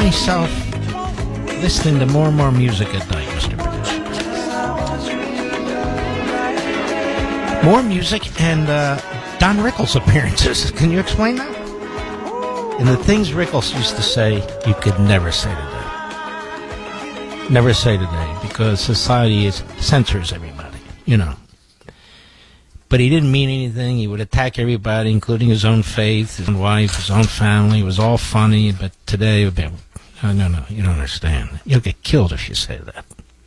myself listening to more and more music at night, Mr. Producer. More music and Don Rickles appearances. Can you explain that? And the things Rickles used to say, you could never say today. Never say today, because society censors everybody, you know. But he didn't mean anything. He would attack everybody, including his own faith, his own wife, his own family. It was all funny, but today it would be, no, you don't understand. You'll get killed if you say that.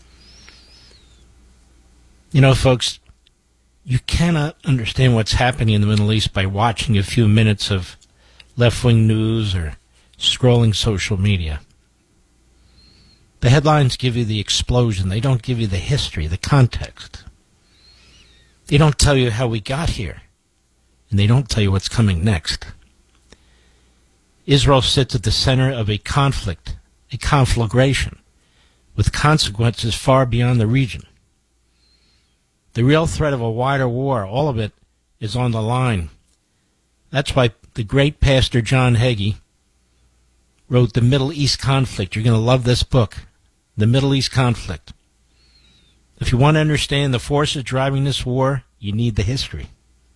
You know, folks, you cannot understand what's happening in the Middle East by watching a few minutes of left-wing news or scrolling social media. The headlines give you the explosion. They don't give you the history, the context. They don't tell you how we got here, and they don't tell you what's coming next. Israel sits at the center of a conflict, a conflagration, with consequences far beyond the region. The real threat of a wider war, all of it, is on the line. That's why the great pastor John Hagee wrote The Middle East Conflict. You're going to love this book, The Middle East Conflict. If you want to understand the forces driving this war, you need the history.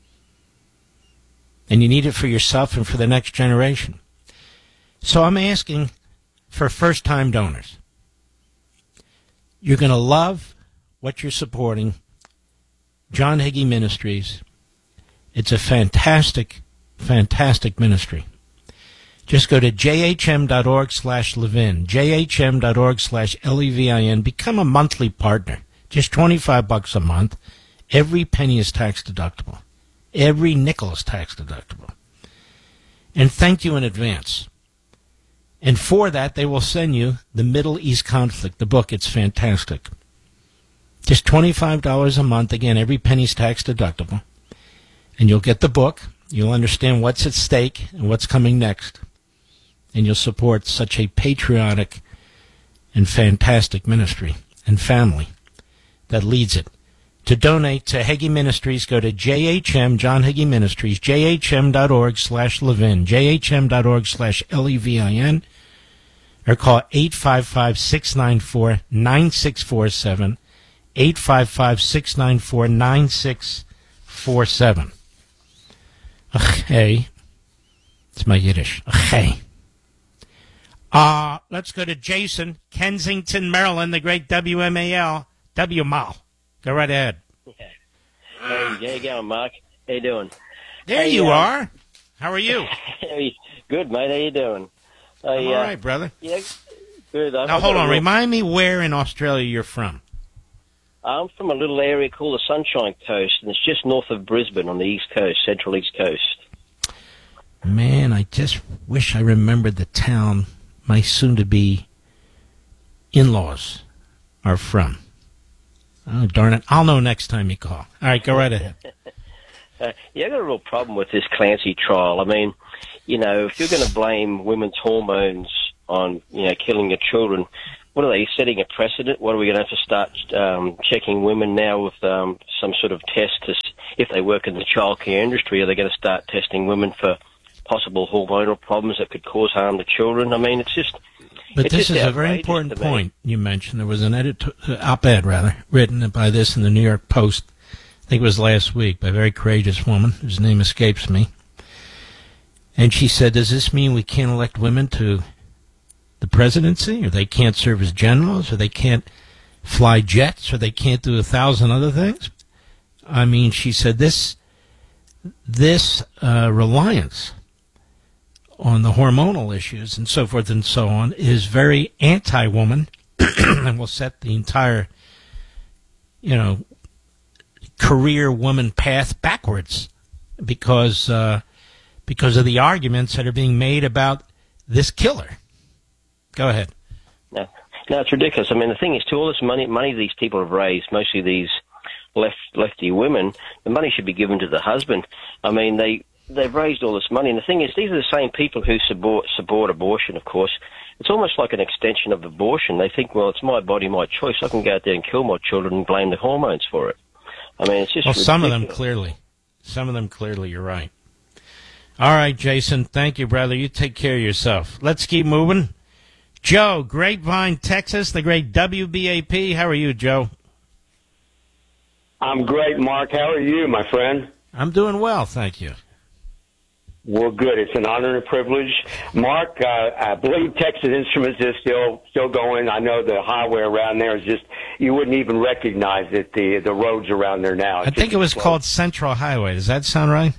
And you need it for yourself and for the next generation. So I'm asking for first-time donors. You're going to love what you're supporting, John Hagee Ministries. It's a fantastic, fantastic ministry. Just go to jhm.org/Levin, jhm.org/Levin. Become a monthly partner. Just $25 a month. Every penny is tax deductible. Every nickel is tax deductible. And thank you in advance. And for that, they will send you The Middle East Conflict, the book. It's fantastic. Just $25 a month. Again, every penny is tax deductible. And you'll get the book. You'll understand what's at stake and what's coming next. And you'll support such a patriotic and fantastic ministry and family that leads it. To donate to Hagee Ministries, go to JHM, John Hagee Ministries, jhm.org/Levin, jhm.org/Levin, or call 855-694-9647, 855-694-9647. Okay. It's my Yiddish. Okay. Let's go to Jason, Kensington, Maryland, the great WMAL. WMAL. Go right ahead. Hey, how you going, Mark? How you doing? There you are. How are you? Good, mate. How you doing? I'm all right, brother. Yeah, good. Now, hold on. Remind me where in Australia you're from. I'm from a little area called the Sunshine Coast, and it's just north of Brisbane on the east coast, central east coast. Man, I just wish I remembered the town my soon-to-be in-laws are from. Oh, darn it. I'll know next time you call. All right, go right ahead. Yeah, I've got a real problem with this Clancy trial. I mean, you know, if you're going to blame women's hormones on, you know, killing your children, what are they, setting a precedent? What are we going to have to start checking women now with some sort of test if they work in the childcare industry? Are they going to start testing women for possible hormonal problems that could cause harm to children? I mean, it's just... But this is a very important point you mentioned. There was an op-ed, written by this in the New York Post, I think it was last week, by a very courageous woman whose name escapes me. And she said, does this mean we can't elect women to the presidency, or they can't serve as generals, or they can't fly jets, or they can't do 1,000 other things? I mean, she said this reliance on the hormonal issues and so forth and so on is very anti-woman and will set the entire, you know, career woman path backwards because of the arguments that are being made about this killer. Go ahead. No, it's ridiculous. I mean, the thing is, to all this money these people have raised, mostly these lefty women, the money should be given to the husband. I mean, they've raised all this money, and the thing is, these are the same people who support abortion, of course. It's almost like an extension of abortion. They think, well, it's my body, my choice. I can go out there and kill my children and blame the hormones for it. I mean, it's just ridiculous. Some of them clearly, you're right. All right, Jason, thank you, brother. You take care of yourself. Let's keep moving. Joe, Grapevine, Texas, the great WBAP. How are you, Joe? I'm great, Mark. How are you, my friend? I'm doing well, thank you. Well, good. It's an honor and a privilege. Mark, I believe Texas Instruments is still going. I know the highway around there is just, you wouldn't even recognize it, the roads around there now. I think it was called Central Highway. Does that sound right?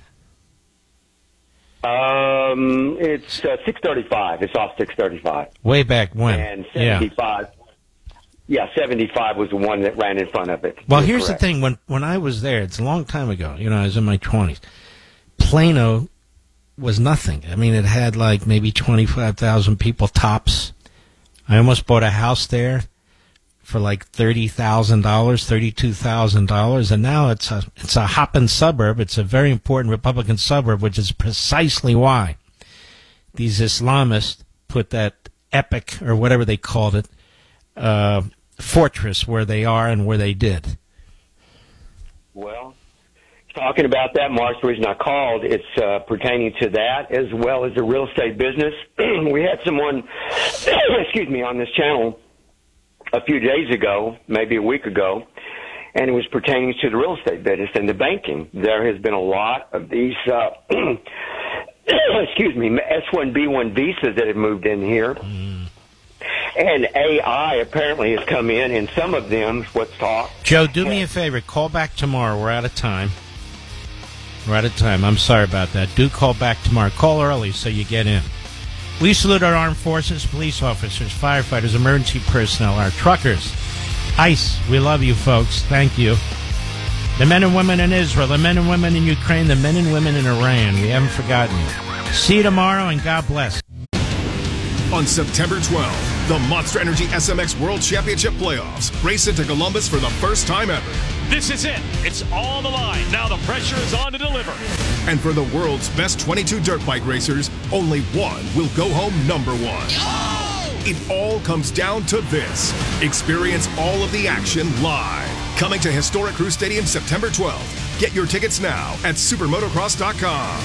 It's 635. It's off 635. Way back when. And 75. Yeah, 75 was the one that ran in front of it. Well, here's the thing. When I was there, it's a long time ago. You know, I was in my 20s. Plano was nothing. I mean, it had like maybe 25,000 people tops. I almost bought a house there for like $30,000, $32,000, and now it's a hopping suburb. It's a very important Republican suburb, which is precisely why these Islamists put that epic, or whatever they called it, fortress where they are and where they did. Well, talking about that, Mark, the reason I called, it's pertaining to that as well as the real estate business. We had someone, excuse me, on this channel a few days ago, maybe a week ago, and it was pertaining to the real estate business and the banking. There has been a lot of these, excuse me, S1B1 visas that have moved in here. And AI apparently has come in, and some of them, what's talk. Joe, do me a favor. Call back tomorrow. We're out of time. I'm sorry about that. Do call back tomorrow. Call early so you get in. We salute our armed forces, police officers, firefighters, emergency personnel, our truckers. ICE, we love you folks. Thank you. The men and women in Israel, the men and women in Ukraine, the men and women in Iran. We haven't forgotten you. See you tomorrow, and God bless. On September 12th, the Monster Energy SMX World Championship Playoffs race into Columbus for the first time ever. This is it. It's all the line. Now the pressure is on to deliver. And for the world's best 22 dirt bike racers, only one will go home number one. Oh! It all comes down to this. Experience all of the action live. Coming to Historic Crew Stadium September 12th. Get your tickets now at supermotocross.com.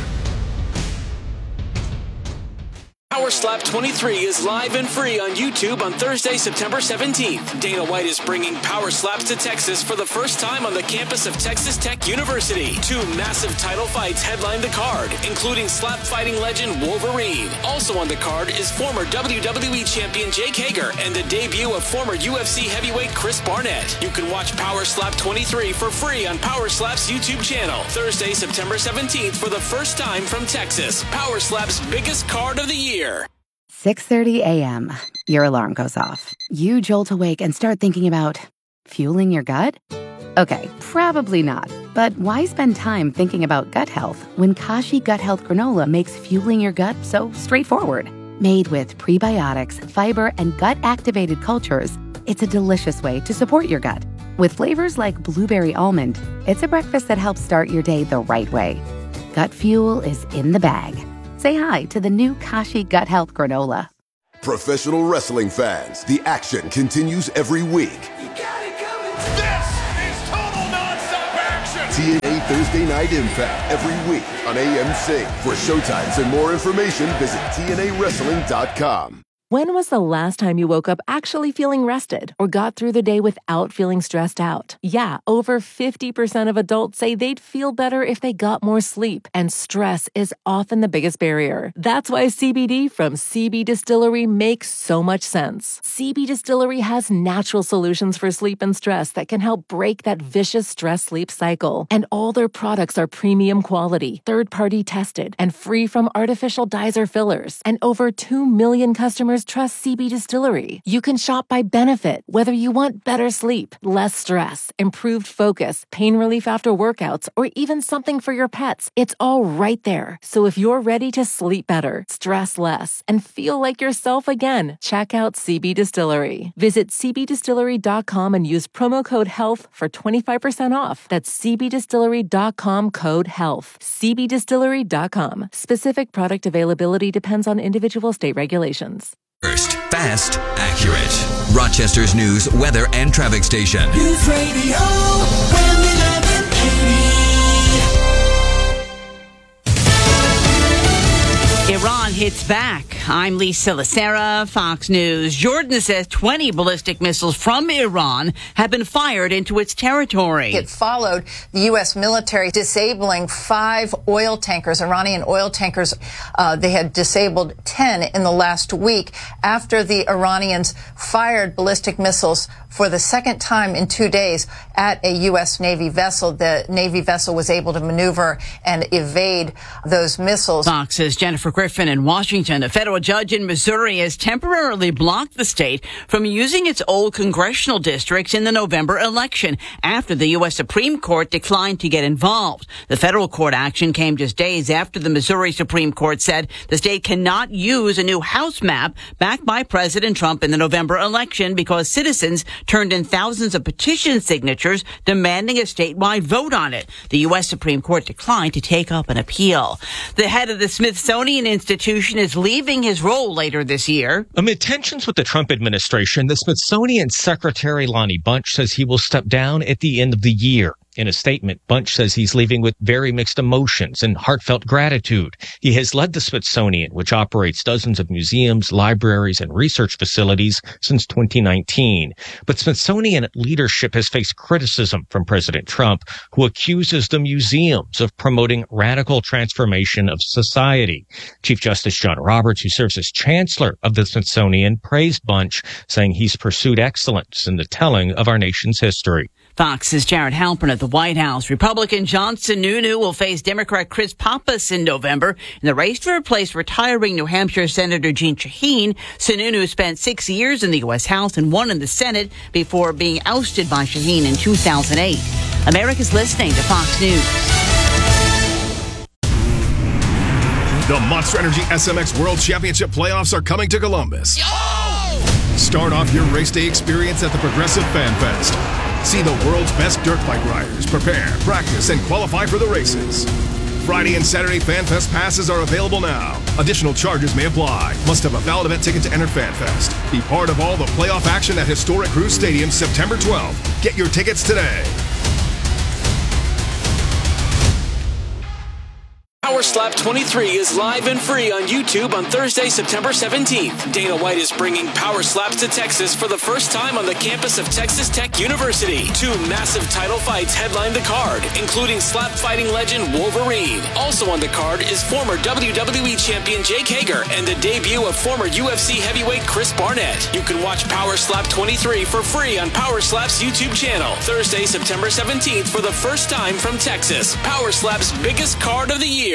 Power Slap 23 is live and free on YouTube on Thursday, September 17th. Dana White is bringing Power Slaps to Texas for the first time on the campus of Texas Tech University. 2 massive title fights headline the card, including slap fighting legend Wolverine. Also on the card is former WWE champion Jake Hager and the debut of former UFC heavyweight Chris Barnett. You can watch Power Slap 23 for free on Power Slap's YouTube channel. Thursday, September 17th for the first time from Texas. Power Slap's biggest card of the year. 6:30 a.m. Your alarm goes off. You jolt awake and start thinking about fueling your gut? Okay, probably not. But why spend time thinking about gut health when Kashi Gut Health Granola makes fueling your gut so straightforward? Made with prebiotics, fiber, and gut-activated cultures, it's a delicious way to support your gut. With flavors like blueberry almond, it's a breakfast that helps start your day the right way. Gut fuel is in the bag. Say hi to the new Kashi Gut Health Granola. Professional wrestling fans, the action continues every week. You got it coming. This is total nonstop action. TNA Thursday Night Impact every week on AMC. For showtimes and more information, visit TNAWrestling.com. When was the last time you woke up actually feeling rested or got through the day without feeling stressed out? Yeah, over 50% of adults say they'd feel better if they got more sleep, and stress is often the biggest barrier. That's why CBD from CB Distillery makes so much sense. CB Distillery has natural solutions for sleep and stress that can help break that vicious stress-sleep cycle. And all their products are premium quality, third-party tested, and free from artificial dyes or fillers. And over 2 million customers trust CB Distillery. You can shop by benefit, whether you want better sleep, less stress, improved focus, pain relief after workouts, or even something for your pets. It's all right there. So if you're ready to sleep better, stress less, and feel like yourself again, check out CB Distillery. Visit cbdistillery.com and use promo code HEALTH for 25% off. That's cbdistillery.com code HEALTH. cbdistillery.com. Specific product availability depends on individual state regulations. First, fast, accurate. Rochester's news, weather, and traffic station. News Radio, WHAM 1180. Iran hits back. I'm Lisa Lacera, Fox News. Jordan says 20 ballistic missiles from Iran have been fired into its territory. It followed the U.S. military disabling 5 oil tankers, Iranian oil tankers. They had disabled 10 in the last week after the Iranians fired ballistic missiles for the second time in 2 days at a U.S. Navy vessel. The Navy vessel was able to maneuver and evade those missiles. Fox's Jennifer Griffin in Washington. A federal judge in Missouri has temporarily blocked the state from using its old congressional districts in the November election after the U.S. Supreme Court declined to get involved. The federal court action came just days after the Missouri Supreme Court said the state cannot use a new House map backed by President Trump in the November election because citizens turned in thousands of petition signatures demanding a statewide vote on it. The U.S. Supreme Court declined to take up an appeal. The head of the Smithsonian Institution is leaving his role later this year. Amid tensions with the Trump administration, the Smithsonian Secretary Lonnie Bunch says he will step down at the end of the year. In a statement, Bunch says he's leaving with very mixed emotions and heartfelt gratitude. He has led the Smithsonian, which operates dozens of museums, libraries, and research facilities since 2019. But Smithsonian leadership has faced criticism from President Trump, who accuses the museums of promoting radical transformation of society. Chief Justice John Roberts, who serves as chancellor of the Smithsonian, praised Bunch, saying he's pursued excellence in the telling of our nation's history. Fox's Jared Halpern at the White House. Republican John Sununu will face Democrat Chris Pappas in November in the race to replace retiring New Hampshire Senator Jeanne Shaheen. Sununu spent 6 years in the U.S. House and 1 in the Senate before being ousted by Shaheen in 2008. America's listening to Fox News. The Monster Energy SMX World Championship playoffs are coming to Columbus. Start off your race day experience at the Progressive Fan Fest. See the world's best dirt bike riders prepare, practice, and qualify for the races. Friday and Saturday Fan Fest passes are available now. Additional charges may apply. Must have a valid event ticket to enter Fan Fest. Be part of all the playoff action at historic Cruise Stadium September 12th. Get your tickets today. Power Slap 23 is live and free on YouTube on Thursday, September 17th. Dana White is bringing Power Slaps to Texas for the first time on the campus of Texas Tech University. 2 massive title fights headline the card, including slap fighting legend Wolverine. Also on the card is former WWE champion Jake Hager and the debut of former UFC heavyweight Chris Barnett. You can watch Power Slap 23 for free on Power Slap's YouTube channel. Thursday, September 17th for the first time from Texas. Power Slap's biggest card of the year.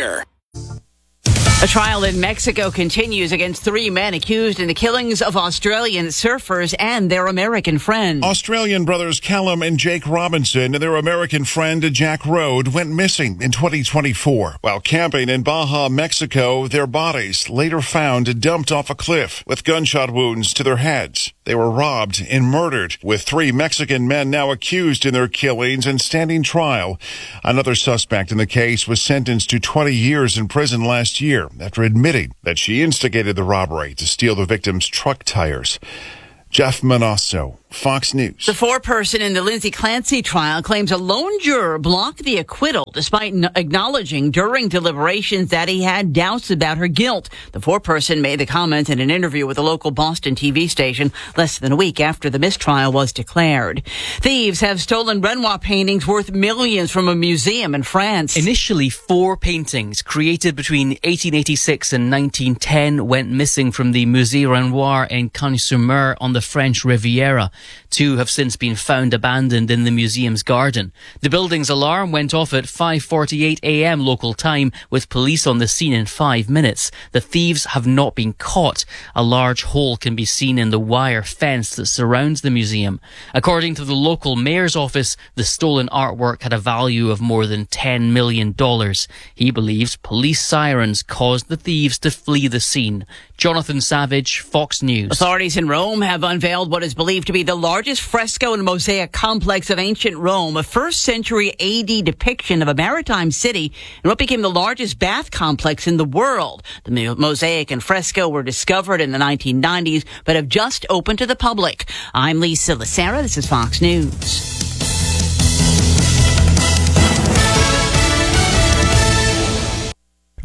A trial in Mexico continues against 3 men accused in the killings of Australian surfers and their American friend. Australian brothers Callum and Jake Robinson and their American friend Jack Rode went missing in 2024. While camping in Baja, Mexico, their bodies later found dumped off a cliff with gunshot wounds to their heads. They were robbed and murdered, with 3 Mexican men now accused in their killings and standing trial. Another suspect in the case was sentenced to 20 years in prison last year after admitting that she instigated the robbery to steal the victim's truck tires. Jeff Manasso, Fox News. The 4-person in the Lindsay Clancy trial claims a lone juror blocked the acquittal despite acknowledging during deliberations that he had doubts about her guilt. The 4-person made the comment in an interview with a local Boston TV station less than a week after the mistrial was declared. Thieves have stolen Renoir paintings worth millions from a museum in France. Initially, 4 paintings created between 1886 and 1910 went missing from the Musée Renoir in Cagnes-sur-Mer on the French Riviera. 2 have since been found abandoned in the museum's garden. The building's alarm went off at 5:48 a.m. local time, with police on the scene in 5 minutes. The thieves have not been caught. A large hole can be seen in the wire fence that surrounds the museum. According to the local mayor's office, the stolen artwork had a value of more than $10 million. He believes police sirens caused the thieves to flee the scene. Jonathan Savage, Fox News. Authorities in Rome have unveiled what is believed to be the largest fresco and mosaic complex of ancient Rome, a 1st century AD depiction of a maritime city and what became the largest bath complex in the world. The mosaic and fresco were discovered in the 1990s, but have just opened to the public. I'm Lisa Lacera. This is Fox News.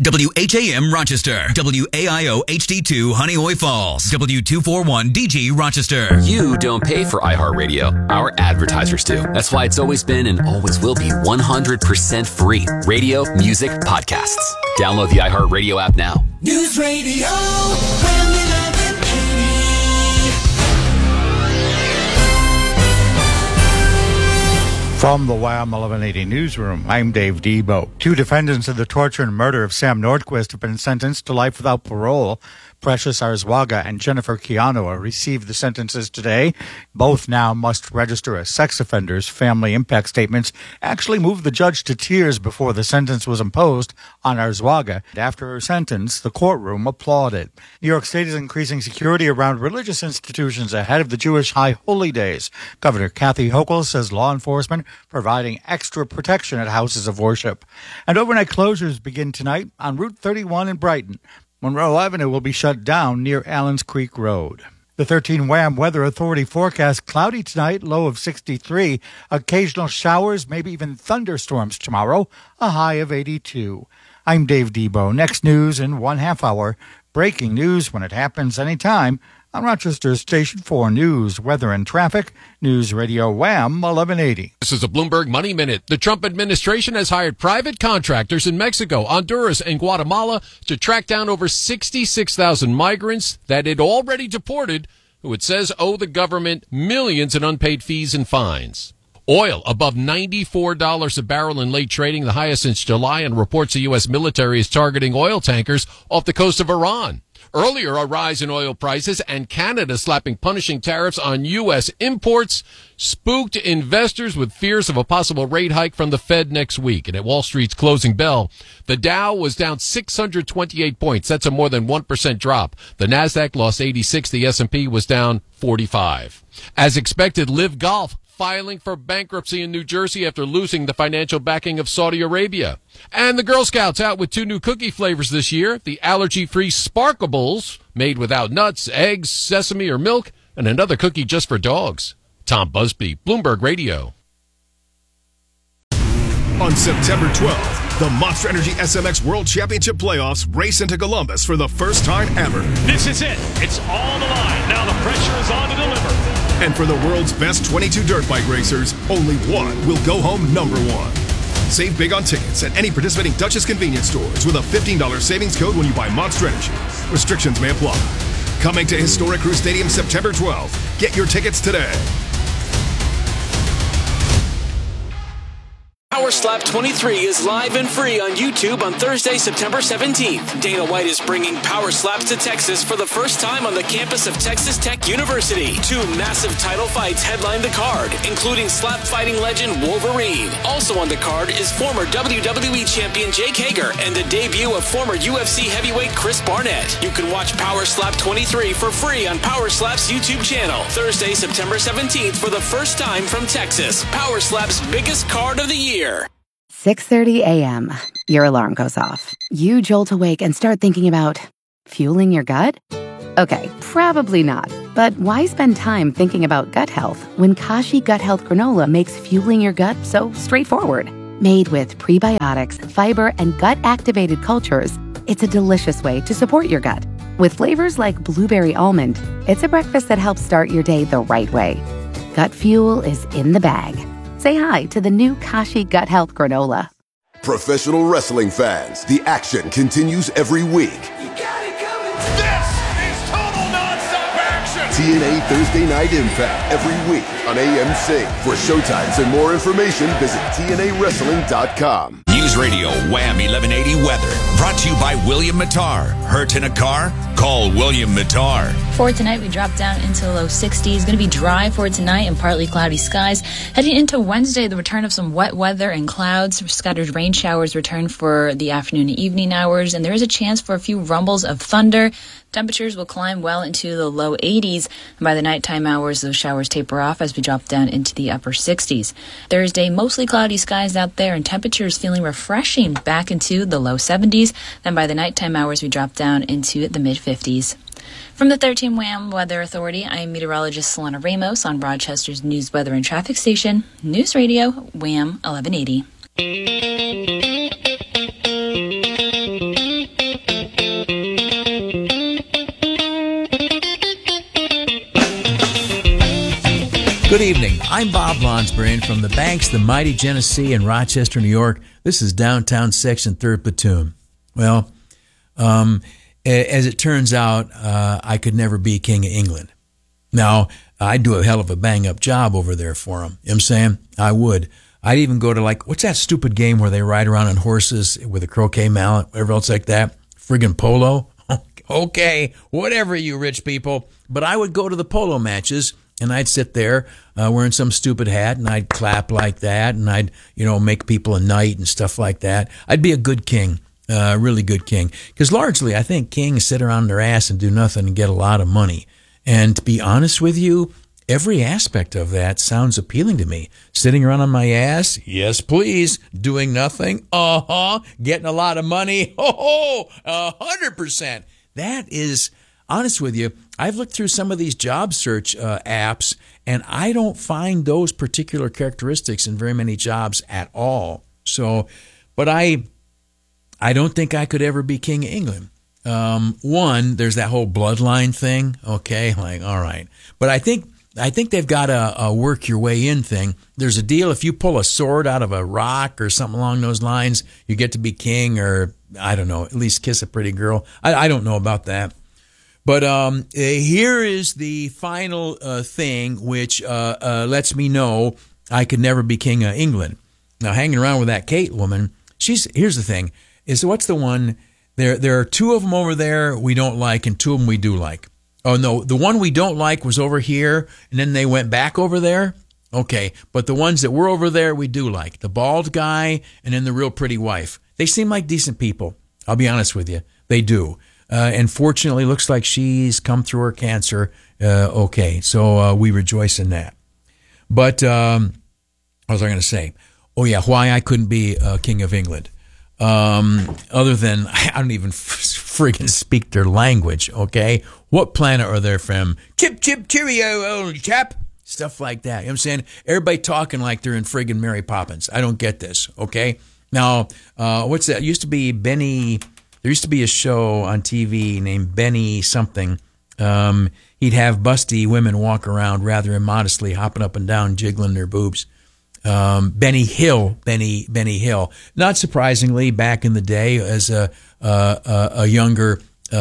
WHAM Rochester, WAIO HD2 Honeoye Falls, W241 DG Rochester. You don't pay for iHeartRadio. Our advertisers do. That's why it's always been and always will be 100% free. Radio, music, podcasts. Download the iHeartRadio app now. News Radio Wham 1180. From the Wham 1180 newsroom, I'm Dave Debo. 2 defendants in the torture and murder of Sam Nordquist have been sentenced to life without parole. Precious Arzwaga and Jennifer Kianoa received the sentences today. Both now must register as sex offenders. Family impact statements actually moved the judge to tears before the sentence was imposed on Arzwaga. After her sentence, the courtroom applauded. New York State is increasing security around religious institutions ahead of the Jewish High Holy Days. Governor Kathy Hochul says law enforcement providing extra protection at houses of worship. And overnight closures begin tonight on Route 31 in Brighton. Monroe Avenue will be shut down near Allens Creek Road. The 13 WHAM Weather Authority forecast cloudy tonight, low of 63. Occasional showers, maybe even thunderstorms tomorrow, a high of 82. I'm Dave Debo. Next news in 1/2 hour. Breaking news when it happens anytime on Rochester's Station 4 News, Weather and Traffic, News Radio Wham 1180. This is a Bloomberg Money Minute. The Trump administration has hired private contractors in Mexico, Honduras, and Guatemala to track down over 66,000 migrants that it already deported, who it says owe the government millions in unpaid fees and fines. Oil above $94 a barrel in late trading, the highest since July, and reports the U.S. military is targeting oil tankers off the coast of Iran. Earlier, a rise in oil prices and Canada slapping punishing tariffs on U.S. imports spooked investors with fears of a possible rate hike from the Fed next week. And at Wall Street's closing bell, the Dow was down 628 points. That's a more than 1% drop. The Nasdaq lost 86. The S&P was down 45. As expected, Live Golf filing for bankruptcy in New Jersey after losing the financial backing of Saudi Arabia. And the Girl Scouts out with 2 new cookie flavors this year, the allergy-free Sparkables, made without nuts, eggs, sesame, or milk, and another cookie just for dogs. Tom Busby, Bloomberg Radio. On September 12th, the Monster Energy SMX World Championship Playoffs race into Columbus for the first time ever. This is it. It's all on the line. Now the pressure is on to deliver. And for the world's best 22 dirt bike racers, only one will go home #1. Save big on tickets at any participating Duchess convenience stores with a $15 savings code when you buy Monster Energy. Restrictions may apply. Coming to Historic Crew Stadium September 12th. Get your tickets today. Power Slap 23 is live and free on YouTube on Thursday, September 17th. Dana White is bringing Power Slaps to Texas for the first time on the campus of Texas Tech University. 2 massive title fights headline the card, including slap fighting legend Wolverine. Also on the card is former WWE champion Jake Hager and the debut of former UFC heavyweight Chris Barnett. You can watch Power Slap 23 for free on Power Slap's YouTube channel. Thursday, September 17th for the first time from Texas. Power Slap's biggest card of the year. 6:30 a.m. Your alarm goes off. You jolt awake and start thinking about fueling your gut? Okay, probably not. But why spend time thinking about gut health when Kashi Gut Health Granola makes fueling your gut so straightforward? Made with prebiotics, fiber, and gut-activated cultures, it's a delicious way to support your gut. With flavors like blueberry almond, it's a breakfast that helps start your day the right way. Gut fuel is in the bag. Say hi to the new Kashi Gut Health Granola. Professional wrestling fans, the action continues every week. This is total nonstop action. TNA Thursday Night Impact every week on AMC. For showtimes and more information, visit TNAWrestling.com. News Radio Wham 1180 Weather. Brought to you by William Mattar. Hurt in a car? Call William Mattar. For tonight, we drop down into the low 60s. Going to be dry for tonight and partly cloudy skies. Heading into Wednesday, the return of some wet weather and clouds. Scattered rain showers return for the afternoon and evening hours, and there is a chance for a few rumbles of thunder. Temperatures will climb well into the low 80s, and by the nighttime hours, those showers taper off as we drop down into the upper 60s. Thursday, mostly cloudy skies out there, and temperatures feeling refreshing back into the low 70s. Then by the nighttime hours, we drop down into the mid-50s. From the 13 WHAM Weather Authority, I am meteorologist Solana Ramos on Rochester's News, Weather, and Traffic Station, News Radio, Wham 1180. Good evening. I'm Bob Lonsbury, and from the banks, the mighty Genesee in Rochester, New York, this is Downtown Section 3rd Platoon. Well, as it turns out, I could never be King of England. Now, I'd do a hell of a bang-up job over there for him. You know what I'm saying? I would. I'd even go to, like, what's that stupid game where they ride around on horses with a croquet mallet, whatever else like that? Friggin' polo? Okay, whatever, you rich people. But I would go to the polo matches, and I'd sit there wearing some stupid hat, and I'd clap like that, and I'd, make people a knight and stuff like that. I'd be a good king, a really good king. Because largely, I think kings sit around their ass and do nothing and get a lot of money. And to be honest with you, every aspect of that sounds appealing to me. Sitting around on my ass? Yes, please. Doing nothing? Getting a lot of money? 100%. That is, honest with you, I've looked through some of these job search apps, and I don't find those particular characteristics in very many jobs at all. So, but I don't think I could ever be King of England. One, there's that whole bloodline thing. Okay, like, all right. But I think they've got a work your way in thing. There's a deal. If you pull a sword out of a rock or something along those lines, you get to be king, or I don't know, at least kiss a pretty girl. I don't know about that. But here is the final thing, which lets me know I could never be King of England. Now, hanging around with that Kate woman, here's the thing, is what's the one, there are two of them over there we don't like, and two of them we do like. Oh, no, the one we don't like was over here, and then they went back over there. Okay, but the ones that were over there we do like. The bald guy and then the real pretty wife. They seem like decent people. I'll be honest with you. They do. And fortunately, looks like she's come through her cancer. Okay, so we rejoice in that. But what was I going to say? Oh, yeah, why I couldn't be King of England. Other than I don't even friggin' speak their language, okay? What planet are they from? Chip, chip, cheerio, old chap. Stuff like that. You know what I'm saying? Everybody talking like they're in friggin' Mary Poppins. I don't get this, okay? Now, what's that? It used to be Benny. There used to be a show on TV named Benny something. He'd have busty women walk around rather immodestly, hopping up and down, jiggling their boobs. Benny Hill. Not surprisingly, back in the day, as a younger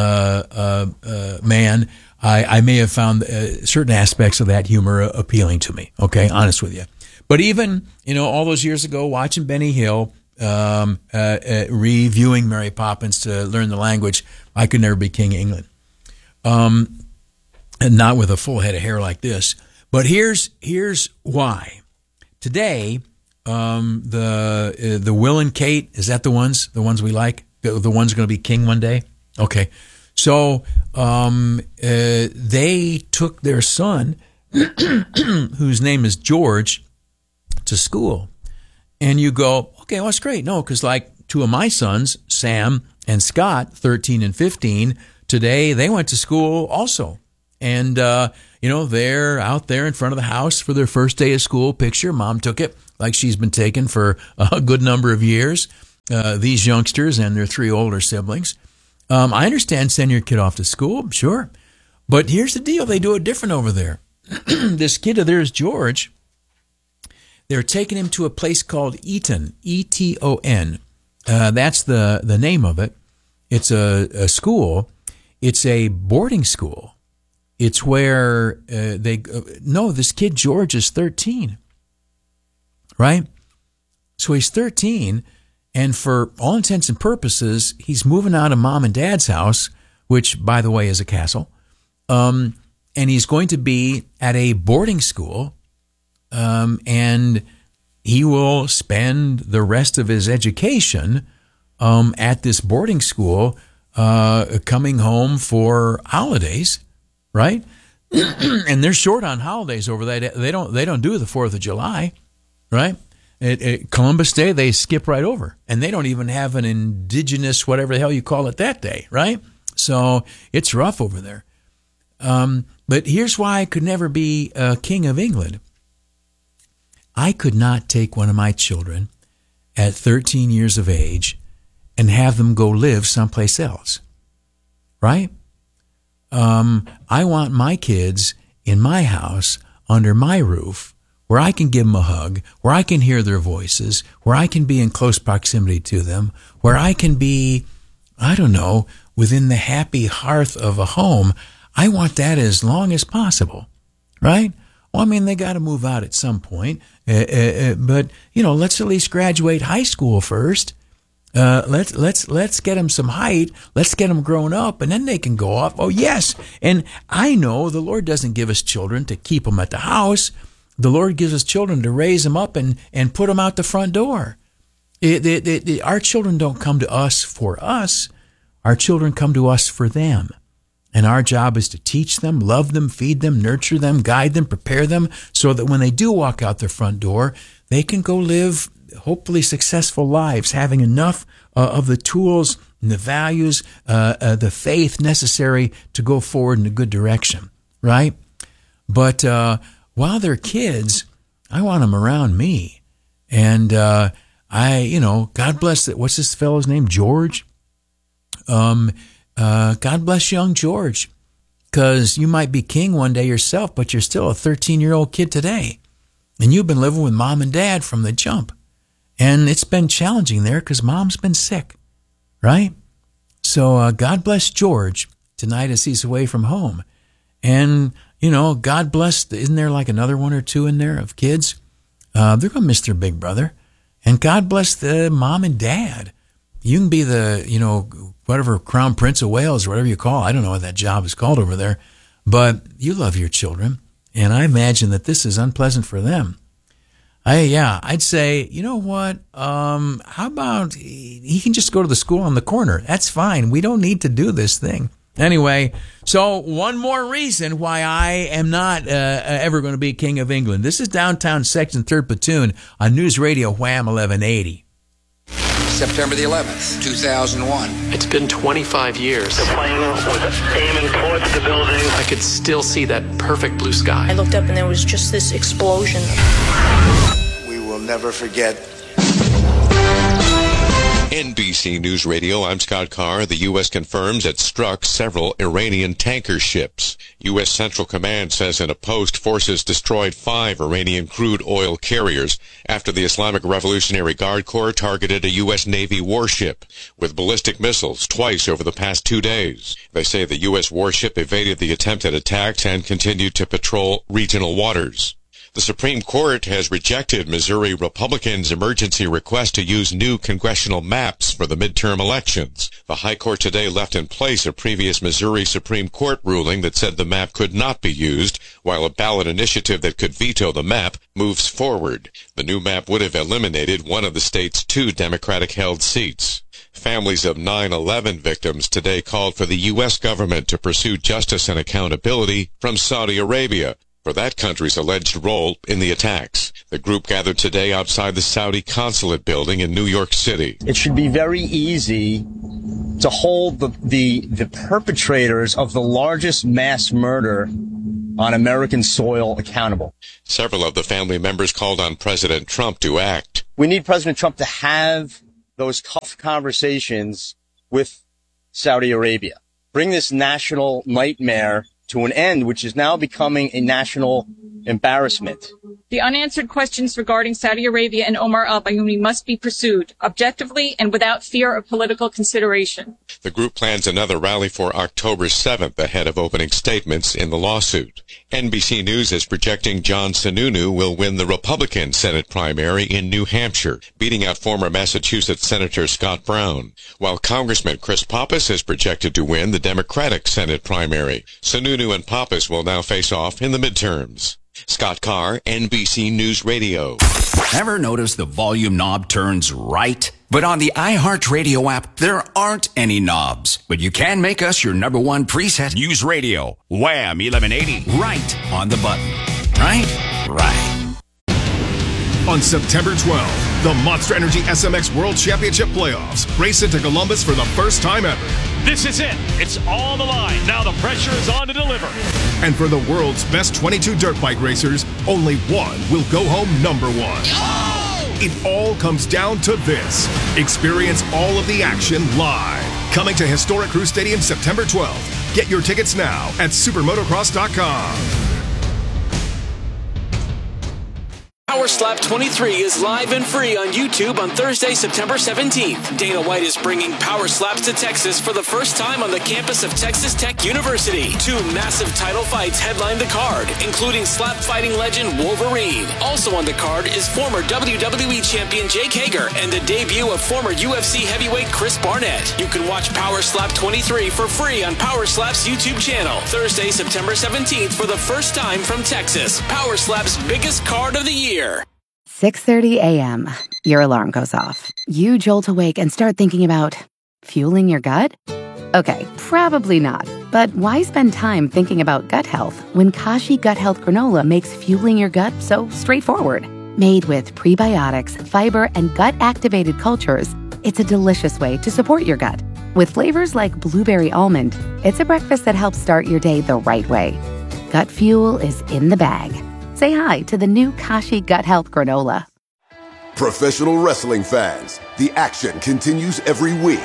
man, I may have found certain aspects of that humor appealing to me. Okay, honest with you. But even all those years ago, watching Benny Hill, reviewing Mary Poppins to learn the language, I could never be King of England. And not with a full head of hair like this. But here's why. Today, the Will and Kate, is that the ones we like? The ones going to be king one day? Okay. So they took their son, whose name is George, to school. And you go, okay, well, that's great. No, because like two of my sons, Sam and Scott, 13 and 15, today they went to school also. And, they're out there in front of the house for their first day of school picture. Mom took it like she's been taking for a good number of years. These youngsters and their three older siblings. I understand sending your kid off to school, sure. But here's the deal. They do it different over there. This kid of theirs, George, they're taking him to a place called Eton, E-T-O-N. That's the name of it. It's a school. It's a boarding school. It's where this kid George is 13, right? So he's 13, and for all intents and purposes, he's moving out of mom and dad's house, which, by the way, is a castle, and he's going to be at a boarding school, and he will spend the rest of his education at this boarding school, coming home for holidays. Right? And they're short on holidays over there. They don't do the 4th of July, right? Columbus Day, they skip right over. And they don't even have an indigenous, whatever the hell you call it, that day, right? So it's rough over there. But here's why I could never be King of England. I could not take one of my children at 13 years of age and have them go live someplace else, right? I want my kids in my house under my roof, where I can give them a hug, where I can hear their voices, where I can be in close proximity to them, where I can be, I don't know, within the happy hearth of a home. I want that as long as possible, right? Well, I mean, they got to move out at some point, but let's at least graduate high school first. Let's get them some height. Let's get them grown up, and then they can go off. Oh, yes. And I know the Lord doesn't give us children to keep them at the house. The Lord gives us children to raise them up and put them out the front door. Our children don't come to us for us. Our children come to us for them. And our job is to teach them, love them, feed them, nurture them, guide them, prepare them, so that when they do walk out their front door, they can go live hopefully successful lives, having enough of the tools and the values, the faith necessary to go forward in a good direction, right? But while they're kids, I want them around me. And God bless it. What's this fellow's name? George? God bless young George, because you might be king one day yourself, but you're still a 13-year-old kid today. And you've been living with mom and dad from the jump. And it's been challenging there because mom's been sick, right? So God bless George tonight as he's away from home. And, God bless, isn't there like another one or two in there of kids? They're going to miss their big brother. And God bless the mom and dad. You can be the, whatever Crown Prince of Wales, or whatever you call it. I don't know what that job is called over there. But you love your children. And I imagine that this is unpleasant for them. I'd say, you know what? How about he can just go to the school on the corner? That's fine. We don't need to do this thing. Anyway, so one more reason why I am not ever going to be King of England. This is Downtown Section 3rd Platoon on News Radio Wham 1180. September the 11th, 2001. It's been 25 years. The plane was aiming towards the building. I could still see that perfect blue sky. I looked up and there was just this explosion. We will never forget. NBC News Radio, I'm Scott Carr. The U.S. confirms it struck several Iranian tanker ships. U.S. Central Command says in a post forces destroyed 5 Iranian crude oil carriers after the Islamic Revolutionary Guard Corps targeted a U.S. Navy warship with ballistic missiles twice over the past 2 days. They say the U.S. warship evaded the attempted attacks and continued to patrol regional waters. The Supreme Court has rejected Missouri Republicans' emergency request to use new congressional maps for the midterm elections. The High Court today left in place a previous Missouri Supreme Court ruling that said the map could not be used, while a ballot initiative that could veto the map moves forward. The new map would have eliminated one of the state's 2 Democratic-held seats. Families of 9/11 victims today called for the U.S. government to pursue justice and accountability from Saudi Arabia for that country's alleged role in the attacks. The group gathered today outside the Saudi consulate building in New York City. It should be very easy to hold the perpetrators of the largest mass murder on American soil accountable. Several of the family members called on President Trump to act. We need President Trump to have those tough conversations with Saudi Arabia. Bring this national nightmare to an end, which is now becoming a national embarrassment. The unanswered questions regarding Saudi Arabia and Omar al-Bayoumi must be pursued objectively and without fear of political consideration. The group plans another rally for October 7th ahead of opening statements in the lawsuit. NBC News is projecting John Sununu will win the Republican Senate primary in New Hampshire, beating out former Massachusetts Senator Scott Brown, while Congressman Chris Pappas is projected to win the Democratic Senate primary. Sununu and Pappas will now face off in the midterms. Scott Carr, NBC News Radio. Ever notice the volume knob turns right? But on the iHeartRadio app, there aren't any knobs. But you can make us your number 1 preset. News Radio, Wham 1180. Right on the button. Right? Right. On September 12th, the Monster Energy SMX World Championship Playoffs race into Columbus for the first time ever. This is it. It's all the line. Now the pressure is on to deliver. And for the world's best 22 dirt bike racers, only one will go home number 1. Oh! It all comes down to this. Experience all of the action live. Coming to Historic Crew Stadium September 12th. Get your tickets now at supermotocross.com. Power Slap 23 is live and free on YouTube on Thursday, September 17th. Dana White is bringing Power Slaps to Texas for the first time on the campus of Texas Tech University. 2 massive title fights headline the card, including slap fighting legend Wolverine. Also on the card is former WWE champion Jake Hager and the debut of former UFC heavyweight Chris Barnett. You can watch Power Slap 23 for free on Power Slap's YouTube channel. Thursday, September 17th for the first time from Texas. Power Slap's biggest card of the year. 6:30 a.m. Your alarm goes off. You jolt awake and start thinking about fueling your gut? Okay, probably not. But why spend time thinking about gut health when Kashi Gut Health Granola makes fueling your gut so straightforward? Made with prebiotics, fiber, and gut-activated cultures, it's a delicious way to support your gut. With flavors like blueberry almond, it's a breakfast that helps start your day the right way. Gut fuel is in the bag. Say hi to the new Kashi Gut Health Granola. Professional wrestling fans, the action continues every week.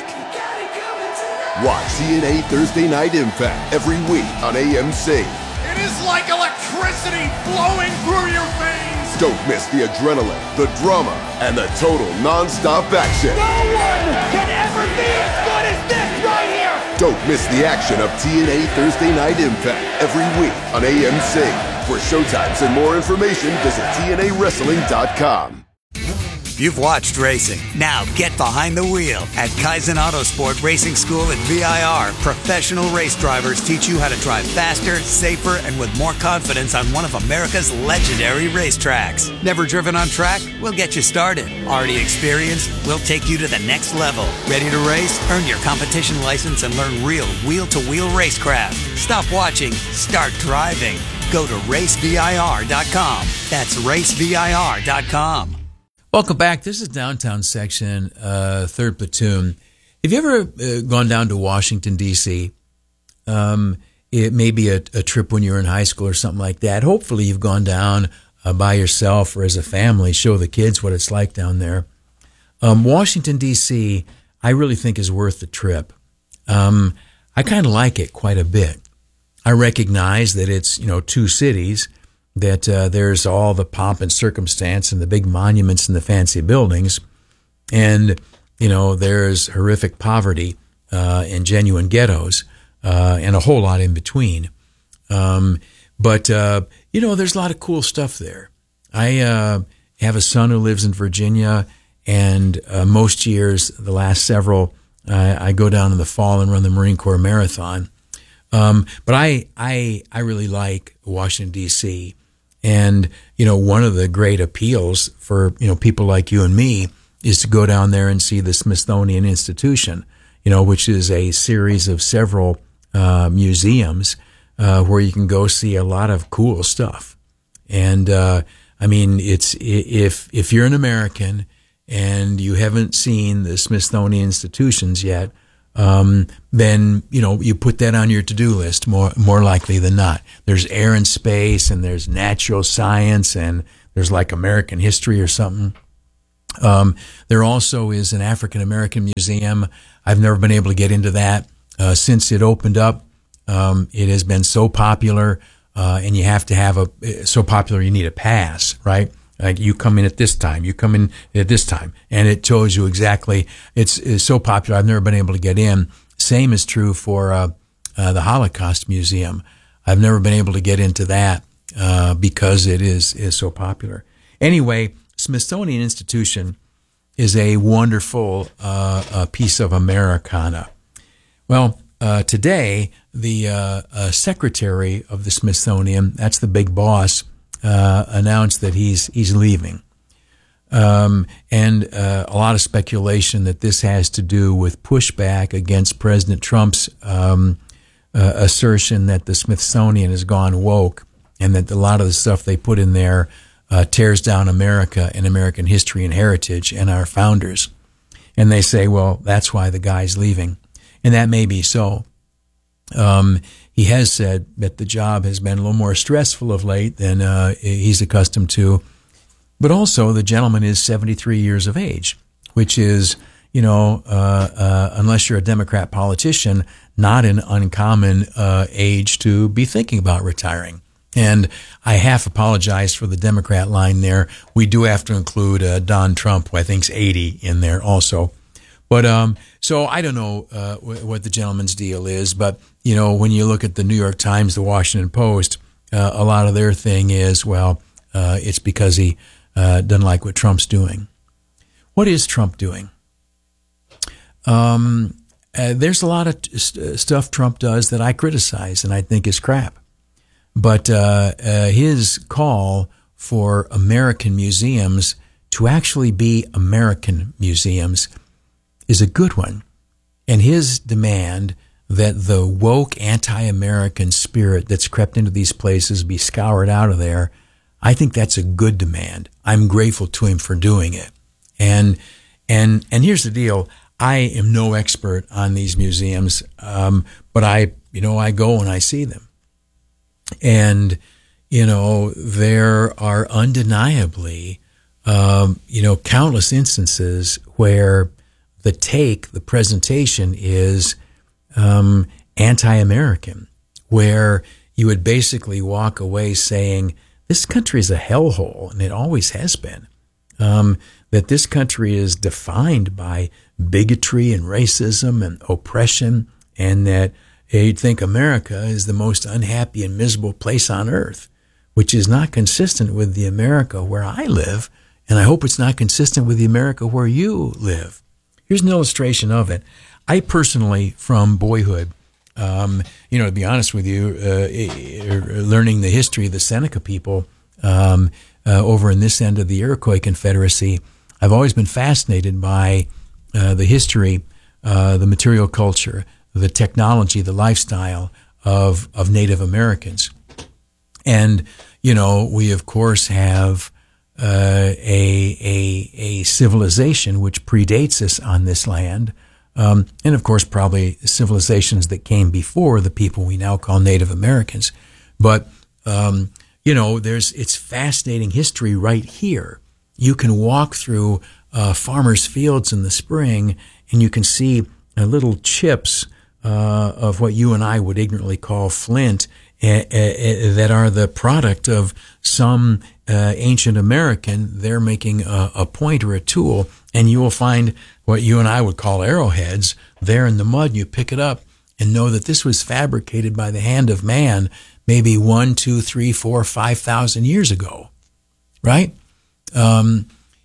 Watch TNA Thursday Night Impact every week on AMC. It is like electricity flowing through your veins. Don't miss the adrenaline, the drama, and the total non-stop action. No one can ever be as good as this right here. Don't miss the action of TNA Thursday Night Impact every week on AMC. For showtimes and more information, visit TNAWrestling.com. You've watched racing. Now get behind the wheel. At Kaizen Autosport Racing School at VIR, professional race drivers teach you how to drive faster, safer, and with more confidence on one of America's legendary racetracks. Never driven on track? We'll get you started. Already experienced? We'll take you to the next level. Ready to race? Earn your competition license and learn real wheel-to-wheel racecraft. Stop watching. Start driving. Go to racevir.com. That's racevir.com. Welcome back. This is Downtown Section, 3rd Platoon. Have you ever gone down to Washington, D.C.? It may be a trip when you were in high school or something like that. Hopefully you've gone down by yourself or as a family, show the kids what it's like down there. Washington, D.C., I really think is worth the trip. I kind of like it quite a bit. I recognize that it's, 2 cities, that there's all the pomp and circumstance and the big monuments and the fancy buildings. And, there's horrific poverty and genuine ghettos and a whole lot in between. But there's a lot of cool stuff there. I have a son who lives in Virginia, and most years, the last several, I go down in the fall and run the Marine Corps Marathon. But I really like Washington, D.C. And, one of the great appeals for, people like you and me is to go down there and see the Smithsonian Institution, which is a series of several museums where you can go see a lot of cool stuff. And, it's if you're an American and you haven't seen the Smithsonian Institutions yet, then, you put that on your to-do list more likely than not. There's air and space, and there's natural science, and there's like American history or something. There also is an African-American museum. I've never been able to get into that. Since it opened up, it has been so popular, and you have to have so popular you need a pass, right? Like you come in at this time, you come in at this time, and it tells you exactly. It's so popular. I've never been able to get in. Same is true for the Holocaust Museum. I've never been able to get into that because it is so popular. Anyway, Smithsonian Institution is a wonderful piece of Americana. Well, today the secretary of the Smithsonian, that's the big boss, announced that he's leaving. And a lot of speculation that this has to do with pushback against President Trump's assertion that the Smithsonian has gone woke and that a lot of the stuff they put in there tears down America and American history and heritage and our founders. And they say, well, that's why the guy's leaving. And that may be so. He has said that the job has been a little more stressful of late than he's accustomed to. But also, the gentleman is 73 years of age, which is, unless you're a Democrat politician, not an uncommon age to be thinking about retiring. And I half apologize for the Democrat line there. We do have to include Don Trump, who I think's 80 in there also. But so I don't know what the gentleman's deal is, but when you look at the New York Times, the Washington Post, a lot of their thing is, well, it's because he doesn't like what Trump's doing. What is Trump doing? There's a lot of stuff Trump does that I criticize and I think is crap. But his call for American museums to actually be American museums is a good one. And his demand that the woke anti-American spirit that's crept into these places be scoured out of there, I think that's a good demand. I'm grateful to him for doing it. And here's the deal. I am no expert on these museums, but I go and I see them. And, there are undeniably, countless instances where the presentation is anti-American, where you would basically walk away saying, this country is a hellhole, and it always has been. That this country is defined by bigotry and racism and oppression, and that you'd think America is the most unhappy and miserable place on earth, which is not consistent with the America where I live, and I hope it's not consistent with the America where you live. Here's an illustration of it. I personally, from boyhood, to be honest with you, learning the history of the Seneca people over in this end of the Iroquois Confederacy, I've always been fascinated by the history, the material culture, the technology, the lifestyle of Native Americans. And, we of course have a civilization which predates us on this land, and of course probably civilizations that came before the people we now call Native Americans. But it's fascinating history right here. You can walk through farmers' fields in the spring, and you can see little chips of what you and I would ignorantly call flint that are the product of some ancient American. They're making a point or a tool, and you will find what you and I would call arrowheads there in the mud. You pick it up and know that this was fabricated by the hand of man maybe 1, 2, 3, 4, 5,000 years ago, right? I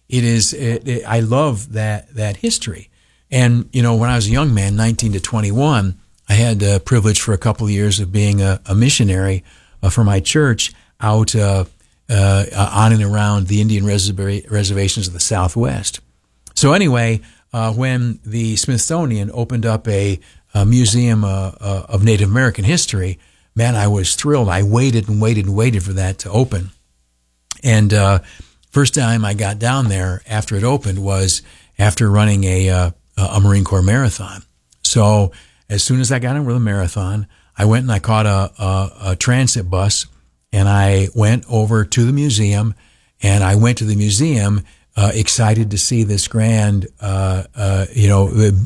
love that history. And, when I was a young man, 19 to 21, I had the privilege for a couple of years of being a missionary for my church out on and around the Indian reservations of the Southwest. So anyway, when the Smithsonian opened up a museum of Native American history, man, I was thrilled. I waited and waited and waited for that to open. And first time I got down there after it opened was after running a Marine Corps marathon. So as soon as I got in with a marathon, I went and I caught a transit bus, and I went over to the museum, and I went to the museum excited to see this grand,